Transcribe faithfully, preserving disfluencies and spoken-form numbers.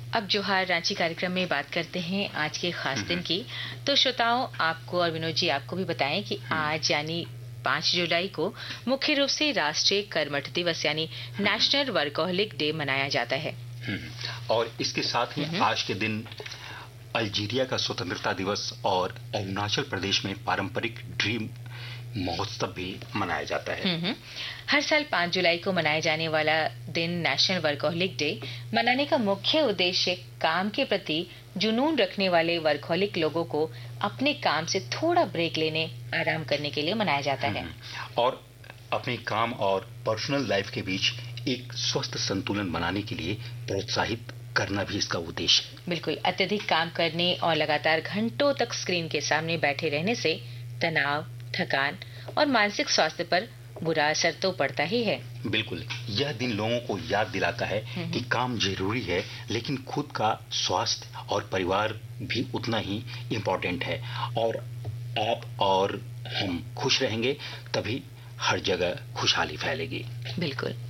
अब जोहार रांची कार्यक्रम में बात करते हैं आज के खास दिन की। तो श्रोताओं, आपको और विनोद जी आपको भी बताएं कि आज यानी पाँच जुलाई को मुख्य रूप से राष्ट्रीय कर्मठ दिवस यानी नेशनल वर्कहोलिक डे मनाया जाता है। और इसके साथ ही आज के दिन अल्जीरिया का स्वतंत्रता दिवस और अरुणाचल प्रदेश में पारंपरिक ड्रीम महोत्सव भी मनाया जाता है। हर साल पाँच जुलाई को मनाया जाने वाला दिन नेशनल वर्कहोलिक डे मनाने का मुख्य उद्देश्य काम के प्रति जुनून रखने वाले वर्कहोलिक लोगों को अपने काम से थोड़ा ब्रेक लेने, आराम करने के लिए मनाया जाता है और अपने काम और पर्सनल लाइफ के बीच एक स्वस्थ संतुलन बनाने के लिए प्रोत्साहित करना भी इसका उद्देश्य है। बिल्कुल, अत्यधिक काम करने और लगातार घंटों तक स्क्रीन के सामने बैठे रहने से तनाव, थकान और मानसिक स्वास्थ्य पर बुरा असर तो पड़ता ही है। बिल्कुल, यह दिन लोगों को याद दिलाता है कि काम जरूरी है, लेकिन खुद का स्वास्थ्य और परिवार भी उतना ही इम्पोर्टेंट है। और आप और हम खुश रहेंगे तभी हर जगह खुशहाली फैलेगी। बिल्कुल।